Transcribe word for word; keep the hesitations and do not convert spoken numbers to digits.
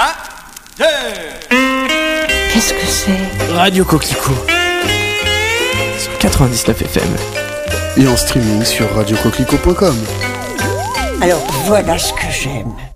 un, deux. Qu'est-ce que c'est ? Radio Coquelicot sur quatre-vingt-dix-neuf F M et en streaming sur radio coquelicot point com. Alors voilà ce que j'aime.